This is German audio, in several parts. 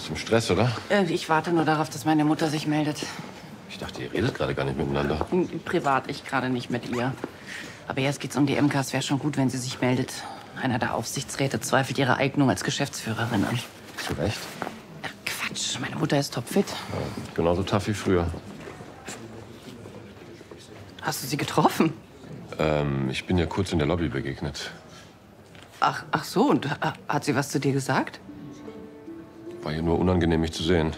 Bist du im Stress, oder? Ich warte nur darauf, dass meine Mutter sich meldet. Ich dachte, ihr redet gerade gar nicht miteinander. Privat, ich gerade nicht mit ihr. Aber jetzt geht's um die MK. Es wäre schon gut, wenn sie sich meldet. Einer der Aufsichtsräte zweifelt ihre Eignung als Geschäftsführerin an. Zu Recht. Ach, Quatsch, meine Mutter ist topfit. Ja, genauso tough wie früher. Hast du sie getroffen? Ich bin ihr kurz in der Lobby begegnet. Ach so, und hat sie was zu dir gesagt? War ihr nur unangenehm, mich zu sehen.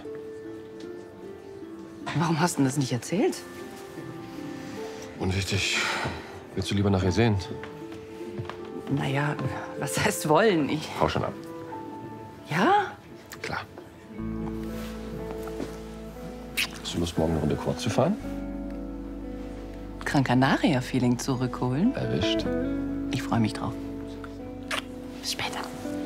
Warum hast du denn das nicht erzählt? Unwichtig. Willst du lieber nach ihr sehen? Naja, was heißt wollen? Hau schon ab. Ja? Klar. Hast du Lust, morgen eine Runde Quad zu fahren? Gran Canaria-Feeling zurückholen? Erwischt. Ich freue mich drauf. Bis später.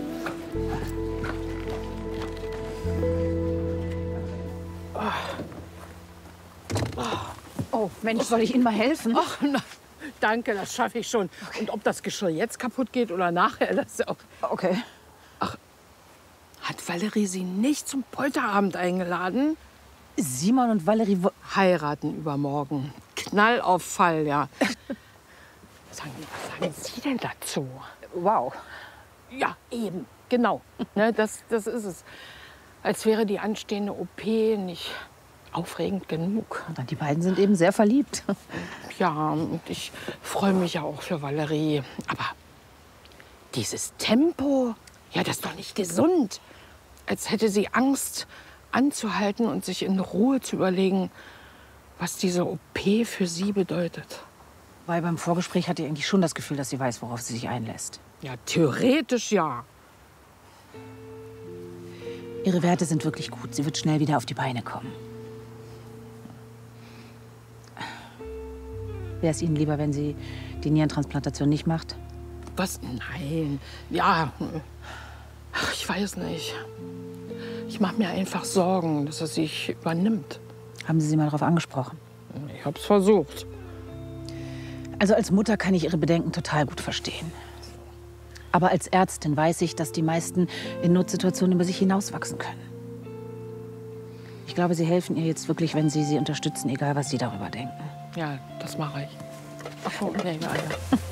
Oh, Mensch, soll ich Ihnen mal helfen? Ach, na, danke, das schaffe ich schon. Okay. Und ob das Geschirr jetzt kaputt geht oder nachher, das ist auch... Okay. Ach, hat Valerie Sie nicht zum Polterabend eingeladen? Simon und Valerie heiraten übermorgen. Knall auf Fall, ja. Sagen, was sagen Sie denn dazu? Wow. Ja, eben, genau. Ne, das ist es. Als wäre die anstehende OP nicht aufregend genug. Die beiden sind eben sehr verliebt. Ja, und ich freue mich ja auch für Valerie. Aber dieses Tempo, ja, das ist doch nicht gesund. Als hätte sie Angst, anzuhalten und sich in Ruhe zu überlegen, was diese OP für sie bedeutet. Weil beim Vorgespräch hatte ich eigentlich schon das Gefühl, dass sie weiß, worauf sie sich einlässt. Ja, theoretisch ja. Ihre Werte sind wirklich gut. Sie wird schnell wieder auf die Beine kommen. Wäre es Ihnen lieber, wenn sie die Nierentransplantation nicht macht? Was? Nein. Ja, ach, ich weiß nicht. Ich mache mir einfach Sorgen, dass er sich übernimmt. Haben Sie sie mal darauf angesprochen? Ich habe es versucht. Also als Mutter kann ich Ihre Bedenken total gut verstehen. Aber als Ärztin weiß ich, dass die meisten in Notsituationen über sich hinauswachsen können. Ich glaube, Sie helfen ihr jetzt wirklich, wenn Sie sie unterstützen, egal was Sie darüber denken. Ja, das mache ich. Ach so, nee, ja.